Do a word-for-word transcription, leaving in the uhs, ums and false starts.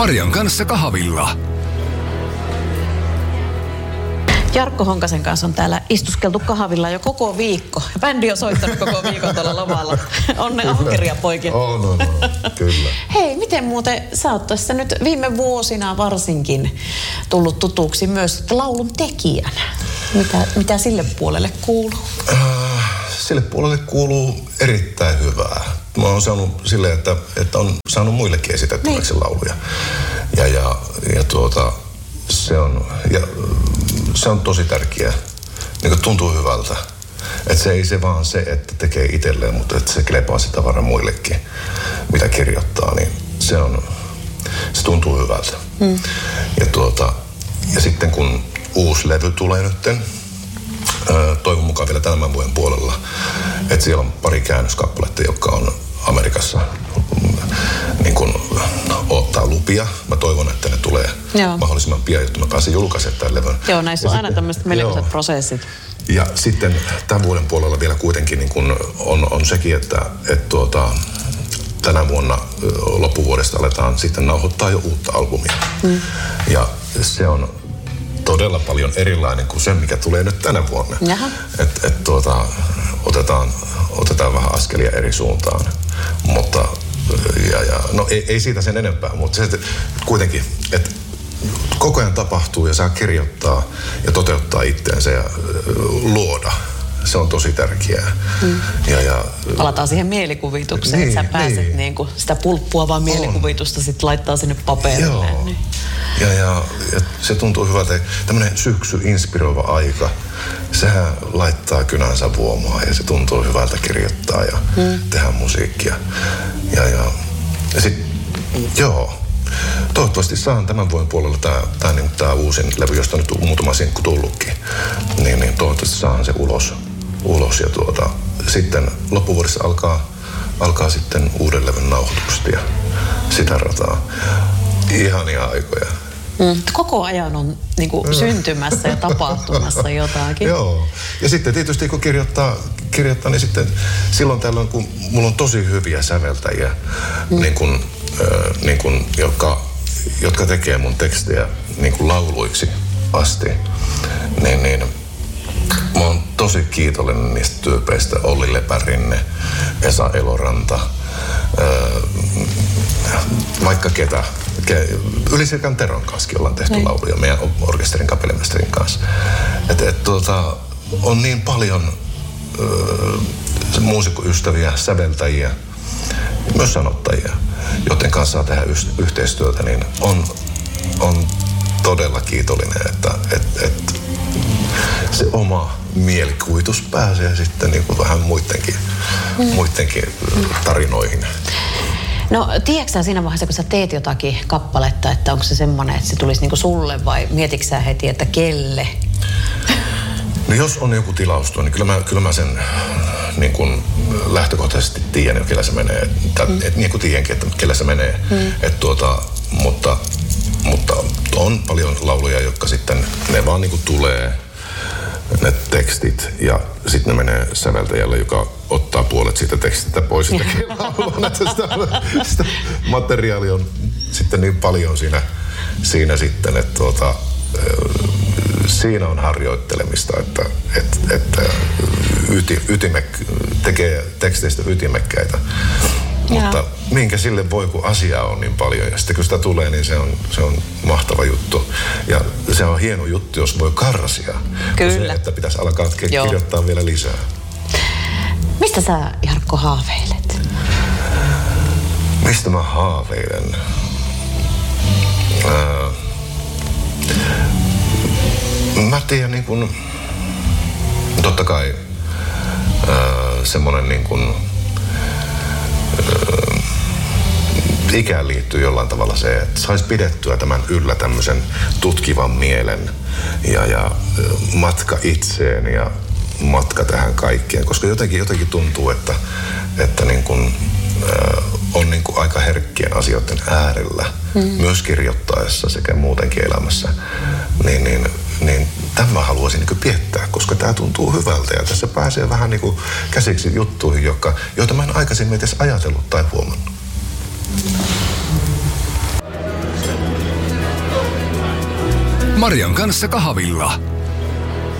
Marian kanssa kahvilla. Jarkko Honkasen kanssa on täällä istuskeltu kahvilla jo koko viikko. Bändi on soittanut koko viikon tuolla lomalla. Onne ahkeria poikia. On, on, on. Kyllä. Hei, miten muuten sä oot tässä nyt viime vuosina varsinkin tullut tutuksi myös laulun tekijänä? Mitä, mitä sille puolelle kuuluu? Äh, sille puolelle kuuluu erittäin hyvää. Mä oon saanut silleen, että, että on saanut muillekin esitettäväksi niin. lauluja. Ja, ja, ja tuota, se on... Ja, se on tosi tärkeää. Niin tuntuu hyvältä. Että se ei se vaan se, että tekee itselleen, mutta että se klepaa sitä varmaan muillekin, mitä kirjoittaa. Niin se on, se tuntuu hyvältä. Mm. Ja, tuota, ja sitten kun uusi levy tulee nytten, toivon mukaan vielä tämän vuoden puolella, että siellä on pari käännöskappaletta, jotka on Amerikassa niin kun ottaa lupia. Mä toivon, että ne tulee joo. mahdollisimman pian, jotta mä pääsen julkaisemaan tämän levyn. Joo, näissä on aina tämmöiset melkoiset prosessit. Ja sitten tämän vuoden puolella vielä kuitenkin niin kun on, on sekin, että et tuota, tänä vuonna loppuvuodesta aletaan sitten nauhoittaa jo uutta albumia. Mm. Ja se on todella paljon erilainen kuin se, mikä tulee nyt tänä vuonna. Että et tuota, otetaan, otetaan vähän askelia eri suuntaan. Mutta ja, ja, no ei, ei siitä sen enempää, mutta se, että kuitenkin, että koko ajan tapahtuu ja saa kirjoittaa ja toteuttaa itseänsä ja luoda. Se on tosi tärkeää. Mm. Ja, ja, palataan siihen mielikuvitukseen, niin, että sä pääset niin. Niin kuin sitä pulppuavaa mielikuvitusta sitten laittaa sinne paperille. Niin. Ja, ja, ja se tuntuu hyvältä. Tämmöinen syksy inspiroiva aika, sehän laittaa kynänsä vuomaan ja se tuntuu hyvältä kirjoittaa ja mm. tehdä musiikkia. Ja, ja, ja sit, joo. Toivottavasti saan tämän vuoden puolella tää, tää, niin, tää uusin levy, josta nyt on muutama sinkku tullutkin. Niin, niin toivottavasti saan se ulos. ulos ja tuota, sitten loppuvuodessa alkaa, alkaa sitten uuden levyn nauhoitukset ja sitä rataa. Ihania aikoja. Mm. Koko ajan on niin kuin, syntymässä ja tapahtumassa jotakin. Joo. Ja sitten tietysti kun kirjoittaa, kirjoittaa, niin sitten silloin tällöin, kun mulla on tosi hyviä säveltäjiä, mm. niin kun, äh, niin kun, jotka, jotka tekee mun tekstejä niin kun lauluiksi asti, niin, niin mä oon tosi kiitollinen niistä tyypeistä. Olli Lepärinne, Esa Eloranta, äh, vaikka ketä. Ylisirkan Teron kanssa ollaan tehty Näin. lauluja meidän orkesterin kapellimestarin kanssa. Et, et, tuota, on niin paljon ö, muusikkoystäviä, säveltäjiä, myös sanottajia, joiden kanssa saa tehdä y- yhteistyötä, niin on, on todella kiitollinen, että et, et, se oma mielikuvitus pääsee sitten niin kuin vähän muidenkin, mm. muidenkin tarinoihin. No, tiedätkö sä siinä vaiheessa, kun sä teet jotakin kappaletta, että onko se semmoinen, että se tulisi niinku sulle vai mietitkö sä heti, että kelle? No jos on joku tilausto, niin kyllä mä, kyllä mä sen niin kuin lähtökohtaisesti tiedän, kellä se menee. Tai, mm. et, niin kuin tiedänkin, että kellä se menee. Mm. Et, tuota, mutta, mutta on paljon lauluja, jotka sitten, ne vaan niin kuin tulee, ne tekstit, ja sitten ne menee säveltäjälle, joka ottaa puolet siitä tekstistä pois ja tekee laulun. Että sitä, sitä materiaalia on sitten niin paljon siinä, siinä sitten, että tuota, siinä on harjoittelemista, että, että, että yti, ytimek, tekee teksteistä ytimekkäitä. Mutta minkä sille voi, kun asiaa on niin paljon. Ja sitten kun sitä tulee, niin se on, se on mahtava juttu. Ja se on hieno juttu, jos voi karsia. Kyllä. Se, että pitäisi alkaa kirjoittaa Joo. vielä lisää. Mistä sä, Jarkko, haaveilet? Mistä mä haaveilen? Ää, mä tiedän niin kuin, totta kai ää, semmonen niin kuin, ää, ikään liittyy jollain tavalla se, että saisi pidettyä tämän yllä tämmöisen tutkivan mielen ja, ja matka itseen ja matka tähän kaikkeen, koska jotenkin, jotenkin tuntuu, että, että niin kuin, äh, on niin kuin aika herkkien asioiden äärellä, mm. myös kirjoittaessa sekä muutenkin elämässä, niin, niin, niin tämän haluaisin niin kuin piettää, koska tämä tuntuu hyvältä ja tässä pääsee vähän niin kuin käsiksi juttuihin, jotka, joita mä en aikaisemmin edes ajatellut tai huomannut. Marian kanssa kahvilla.